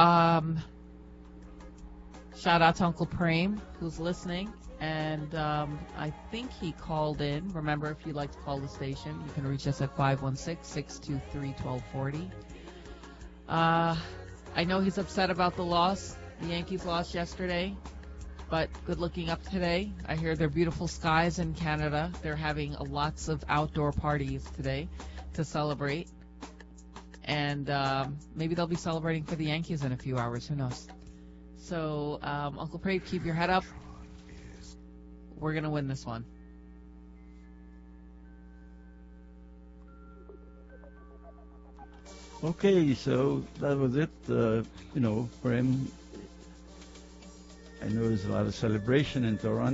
Um, Shout out to Uncle Prem, who's listening. And I think he called in. Remember, if you'd like to call the station, you can reach us at 516-623-1240. I know he's upset about the loss. The Yankees lost yesterday, but good looking up today. I hear they're beautiful skies in Canada. They're having lots of outdoor parties today to celebrate. And maybe they'll be celebrating for the Yankees in a few hours. Who knows? So, Uncle Prem, keep your head up. We're going to win this one. Okay, so that was it. Prem, I know there's a lot of celebration in Toronto.